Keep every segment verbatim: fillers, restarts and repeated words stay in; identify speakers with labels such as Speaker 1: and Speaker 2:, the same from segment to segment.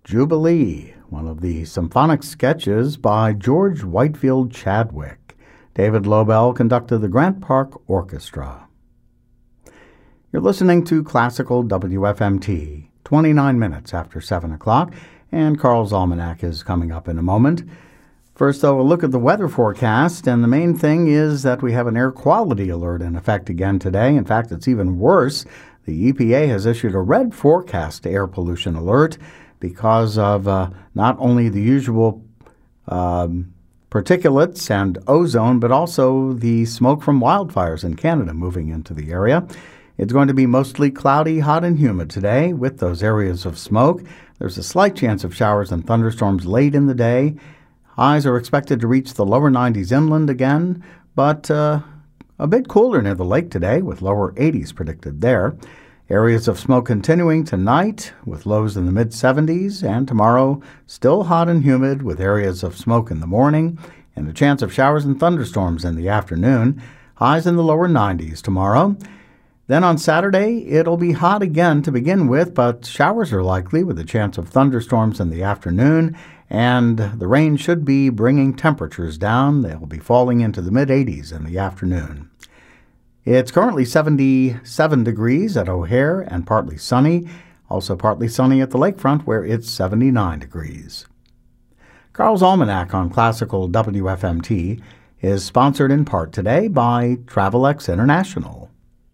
Speaker 1: Jubilee, one of the symphonic sketches by George Whitefield Chadwick. David Lobel conducted the Grant Park Orchestra. You're listening to Classical W F M T, twenty-nine minutes after seven o'clock, and Carl's Almanac is coming up in a moment. First, though, a look at the weather forecast, and the main thing is that we have an air quality alert in effect again today. In fact, it's even worse. The E P A has issued a red forecast air pollution alert because of uh, not only the usual um, particulates and ozone, but also the smoke from wildfires in Canada moving into the area. It's going to be mostly cloudy, hot, and humid today with those areas of smoke. There's a slight chance of showers and thunderstorms late in the day. Highs are expected to reach the lower nineties inland again, but uh, a bit cooler near the lake today with lower eighties predicted there. Areas of smoke continuing tonight with lows in the mid seventies, and tomorrow still hot and humid with areas of smoke in the morning and a chance of showers and thunderstorms in the afternoon. Highs in the lower nineties tomorrow. Then on Saturday, it'll be hot again to begin with, but showers are likely with a chance of thunderstorms in the afternoon, and the rain should be bringing temperatures down. They'll be falling into the mid eighties in the afternoon. It's currently seventy-seven degrees at O'Hare and partly sunny. Also partly sunny at the lakefront where it's seventy-nine degrees. Carl's Almanac on Classical W F M T is sponsored in part today by Travelex International.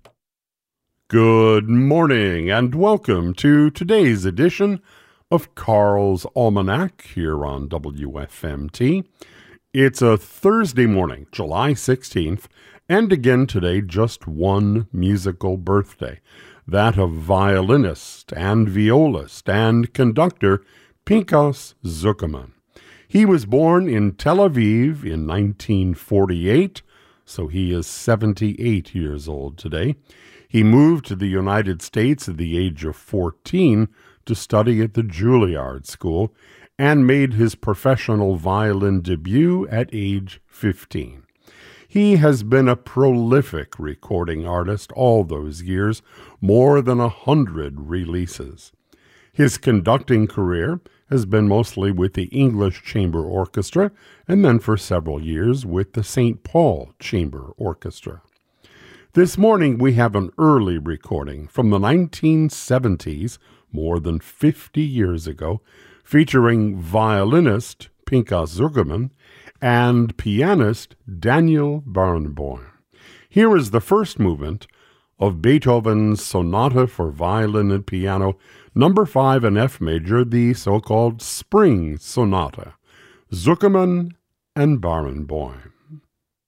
Speaker 2: Good morning and welcome to today's edition of Carl's Almanac here on W F M T. It's a Thursday morning, July sixteenth, and again today just one musical birthday, that of violinist and violist and conductor Pinchas Zukerman. He was born in Tel Aviv in nineteen forty-eight, so he is seventy-eight years old today. He moved to the United States at the age of fourteen to study at the Juilliard School and made his professional violin debut at age fifteen. He has been a prolific recording artist all those years, more than a hundred releases. His conducting career has been mostly with the English Chamber Orchestra and then for several years with the Saint Paul Chamber Orchestra. This morning we have an early recording from the nineteen seventies, more than fifty years ago, featuring violinist Pinchas Zukerman and pianist Daniel Barenboim. Here is the first movement of Beethoven's Sonata for Violin and Piano, number five in F major, the so-called Spring Sonata. Zukerman and Barenboim.